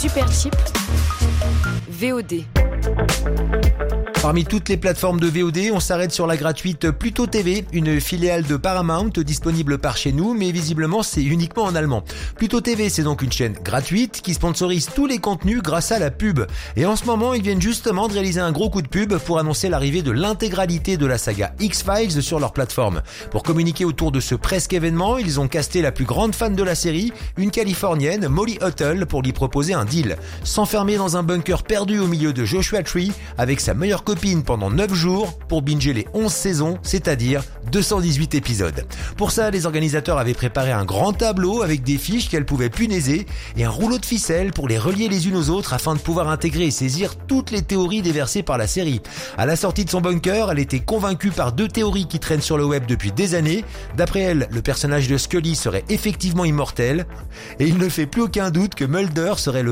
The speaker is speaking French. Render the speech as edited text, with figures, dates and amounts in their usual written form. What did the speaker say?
Superchip VOD. Parmi toutes les plateformes de VOD, on s'arrête sur la gratuite Pluto TV, une filiale de Paramount disponible par chez nous, mais visiblement c'est uniquement en allemand. Pluto TV, c'est donc une chaîne gratuite qui sponsorise tous les contenus grâce à la pub. Et en ce moment, ils viennent justement de réaliser un gros coup de pub pour annoncer l'arrivée de l'intégralité de la saga X-Files sur leur plateforme. Pour communiquer autour de ce presque événement, ils ont casté la plus grande fan de la série, une Californienne, Molly Huddle, pour lui proposer un deal. S'enfermer dans un bunker perdu au milieu de Joshua Tree avec sa meilleure copine pendant 9 jours pour binger les 11 saisons, c'est-à-dire 218 épisodes. Pour ça, les organisateurs avaient préparé un grand tableau avec des fiches qu'elle pouvait punaiser et un rouleau de ficelles pour les relier les unes aux autres afin de pouvoir intégrer et saisir toutes les théories déversées par la série. À la sortie de son bunker, elle était convaincue par 2 théories qui traînent sur le web depuis des années. D'après elle, le personnage de Scully serait effectivement immortel et il ne fait plus aucun doute que Mulder serait le